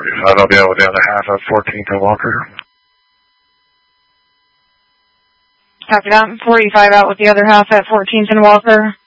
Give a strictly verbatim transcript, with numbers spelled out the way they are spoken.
forty-five, I'll be out with the other half at fourteenth and Walker. Copy that. forty-five out with the other half at fourteenth and Walker.